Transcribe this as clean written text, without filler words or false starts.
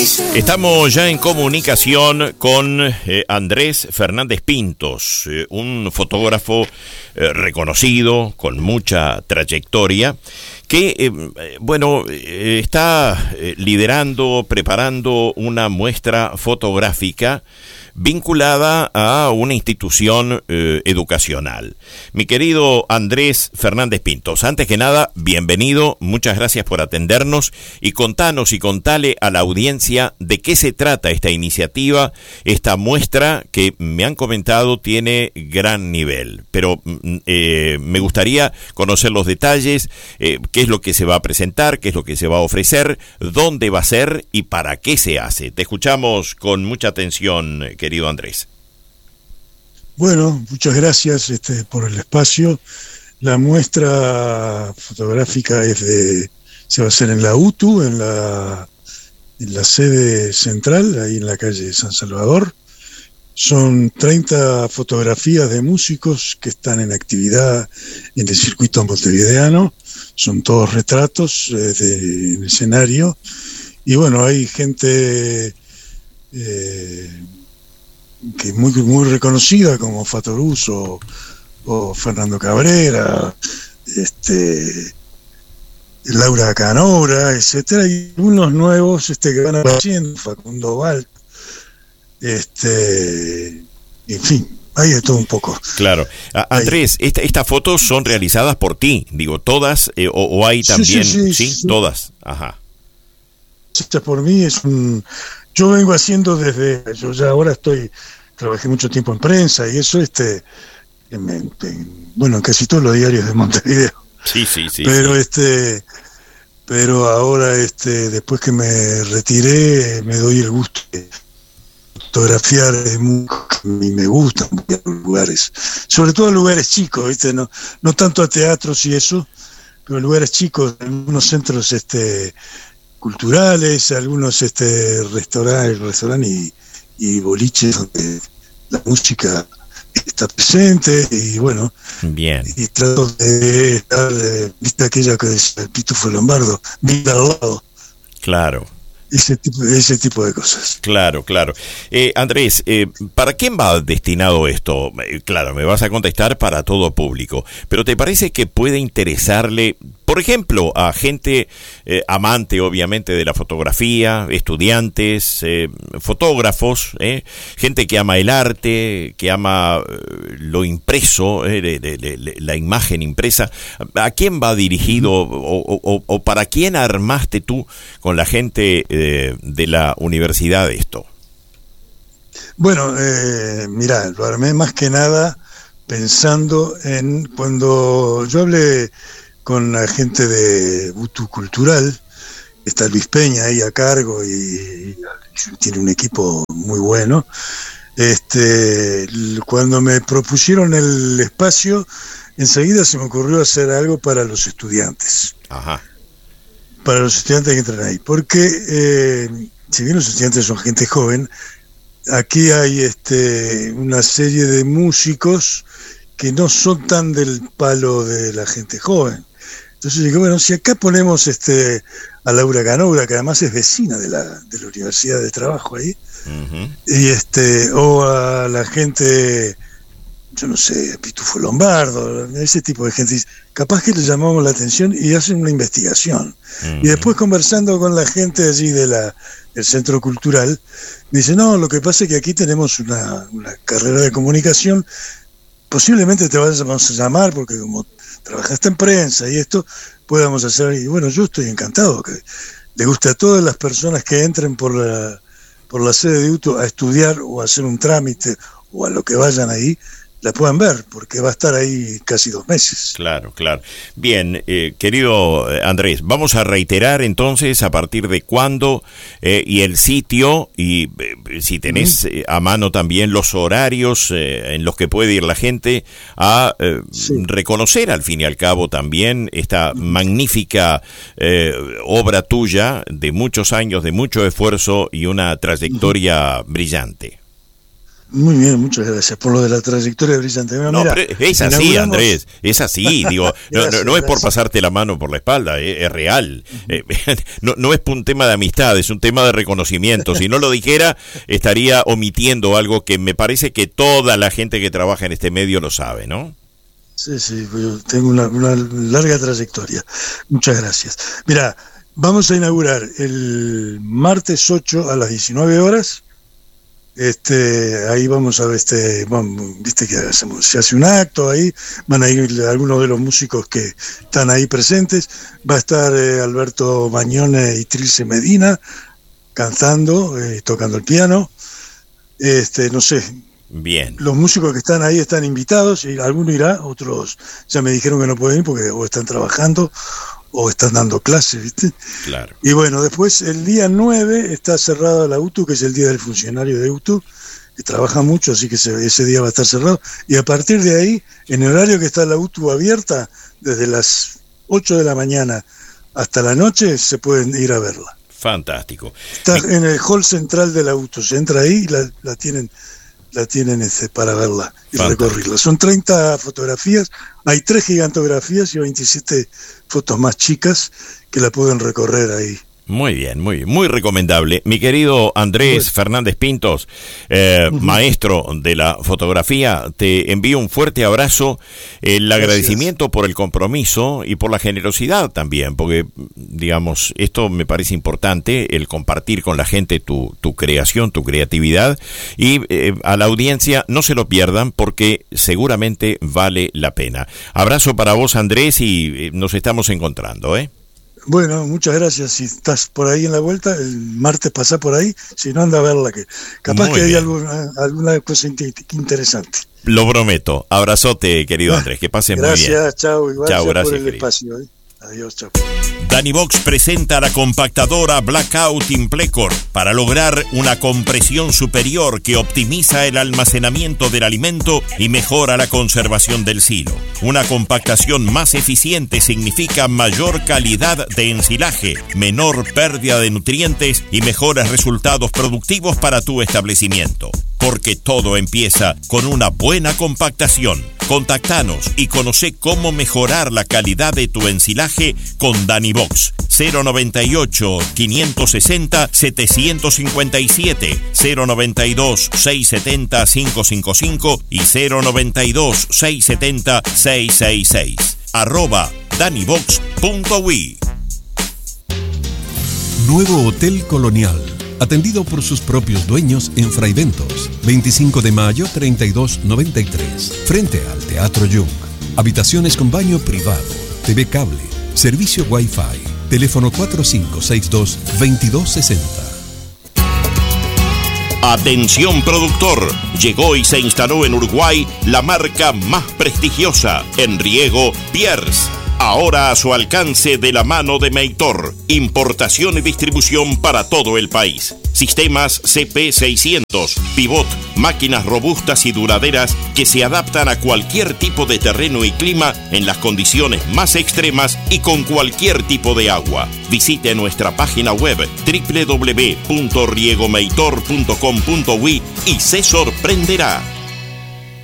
Estamos ya en comunicación con Andrés Fernández Pintos, un fotógrafo reconocido, con mucha trayectoria, que está liderando, preparando una muestra fotográfica vinculada a una institución educacional. Mi querido Andrés Fernández Pintos, antes que nada, bienvenido, muchas gracias por atendernos y contanos y contale a la audiencia de qué se trata esta iniciativa, esta muestra que me han comentado tiene gran nivel, pero me gustaría conocer los detalles, qué es lo que se va a presentar, qué es lo que se va a ofrecer, dónde va a ser y para qué se hace. Te escuchamos con mucha atención, querido Andrés. Bueno, muchas gracias por el espacio. La muestra fotográfica se va a hacer en la UTU, en la sede central, ahí en la calle San Salvador. Son 30 fotografías de músicos que están en actividad en el circuito montevideano. Son todos retratos en el escenario. Y bueno, hay gente que es muy reconocida como Fattoruz o Fernando Cabrera, Laura Canora, etcétera, y unos nuevos que van apareciendo, Facundo Val, en fin, hay de todo un poco. Claro. Andrés, estas fotos son realizadas por ti, digo, todas, o hay también, sí, todas, ajá. Esta por mí yo vengo haciendo yo ya ahora trabajé mucho tiempo en prensa y eso, en casi todos los diarios de Montevideo. Sí. Pero ahora, después que me retiré, me doy el gusto de fotografiar, a mí me gustan lugares, sobre todo lugares chicos, ¿viste? No tanto a teatros y eso, pero lugares chicos, algunos centros, culturales, algunos restaurantes y boliches donde la música está presente y bueno, bien, y trato de estar, viste aquella que decía el Pitufo Lombardo, vida al lado, claro, ese tipo de cosas. Claro. Andrés, ¿para quién va destinado esto? Claro, me vas a contestar para todo público, pero ¿te parece que puede interesarle, por ejemplo, a gente amante, obviamente, de la fotografía, estudiantes, fotógrafos, gente que ama el arte, que ama lo impreso, la imagen impresa? ¿A quién va dirigido o para quién armaste tú con la gente de la universidad esto? Bueno, mirá, lo armé más que nada pensando en cuando yo hablé con la gente de UTU Cultural, está Luis Peña ahí a cargo y tiene un equipo muy bueno. Cuando me propusieron el espacio, enseguida se me ocurrió hacer algo para los estudiantes. Ajá. Para los estudiantes que entran ahí, porque si bien los estudiantes son gente joven, aquí hay una serie de músicos que no son tan del palo de la gente joven. Entonces digo, bueno, si acá ponemos a Laura Canora, que además es vecina de la Universidad de Trabajo ahí, uh-huh, y o a la gente, yo no sé, Pitufo Lombardo, ese tipo de gente, capaz que le llamamos la atención y hacen una investigación. Uh-huh. Y después conversando con la gente allí del Centro Cultural, me dice, no, lo que pasa es que aquí tenemos una carrera de comunicación, posiblemente te vamos a llamar porque como trabajaste en prensa y esto, podamos hacer, y bueno, yo estoy encantado, que le guste a todas las personas que entren por la sede de UTU a estudiar o a hacer un trámite o a lo que vayan ahí, la puedan ver, porque va a estar ahí casi 2 meses. Claro. Bien, querido Andrés, vamos a reiterar entonces a partir de cuándo y el sitio, y si tenés a mano también los horarios en los que puede ir la gente a reconocer al fin y al cabo también esta magnífica obra tuya de muchos años, de mucho esfuerzo y una trayectoria brillante. Muy bien, muchas gracias por lo de la trayectoria brillante. Bueno, No, mira, pero es así, Andrés, es así, digo, no es por pasarte la mano por la espalda, es real. No es un tema de amistad, es un tema de reconocimiento. Si no lo dijera, estaría omitiendo algo que me parece que toda la gente que trabaja en este medio lo sabe, ¿no? Sí, yo tengo una larga trayectoria. Muchas gracias. Mira, vamos a inaugurar el martes 8 a las 19 horas. Ahí vamos a ver, viste que se hace un acto ahí, van a ir algunos de los músicos que están ahí presentes, va a estar Alberto Mañone y Trilce Medina cantando, tocando el piano, no sé, bien. Los músicos que están ahí están invitados y alguno irá, otros ya me dijeron que no pueden ir porque o están trabajando o están dando clases, ¿viste? Claro. Y bueno, después el día 9 está cerrada la UTU, que es el día del funcionario de UTU, que trabaja mucho, así que ese día va a estar cerrado. Y a partir de ahí, en el horario que está la UTU abierta, desde las 8 de la mañana hasta la noche, se pueden ir a verla. Fantástico. Está en el hall central de la UTU, se entra ahí y la tienen para verla y recorrerla. Son 30 fotografías, hay 3 gigantografías y 27 fotos más chicas que la pueden recorrer ahí. Muy bien, muy recomendable. Mi querido Andrés Fernández Pintos, maestro de la fotografía, te envío un fuerte abrazo, el agradecimiento por el compromiso y por la generosidad también, porque, digamos, esto me parece importante, el compartir con la gente tu creación, tu creatividad, y a la audiencia no se lo pierdan porque seguramente vale la pena. Abrazo para vos, Andrés, y nos estamos encontrando, ¿eh? Bueno, muchas gracias. Si estás por ahí en la vuelta, el martes pasá por ahí, si no anda a verla, que capaz muy que hay alguna cosa interesante. Lo prometo. Abrazote, querido Andrés, que pasen muy bien. Gracias, chao. Chao, gracias por el querido. Espacio. Adiós, chao. Danivox presenta la compactadora Blackout Implecor para lograr una compresión superior que optimiza el almacenamiento del alimento y mejora la conservación del silo. Una compactación más eficiente significa mayor calidad de ensilaje, menor pérdida de nutrientes y mejores resultados productivos para tu establecimiento. Porque todo empieza con una buena compactación. Contactanos y conoce cómo mejorar la calidad de tu ensilaje con Danivox. 098-560-757, 092-670-555 y 092-670-666. @danivox.wi. Nuevo Hotel Colonial. Atendido por sus propios dueños en Fray Bentos, 25 de mayo 3293, frente al Teatro Jung. Habitaciones con baño privado, TV cable, servicio Wi-Fi, teléfono 4562-2260. Atención productor, llegó y se instaló en Uruguay la marca más prestigiosa en riego, Pierce. Ahora a su alcance de la mano de Meitor, importación y distribución para todo el país. Sistemas CP600, pivot, máquinas robustas y duraderas que se adaptan a cualquier tipo de terreno y clima en las condiciones más extremas y con cualquier tipo de agua. Visite nuestra página web www.riegomeitor.com.uy y se sorprenderá.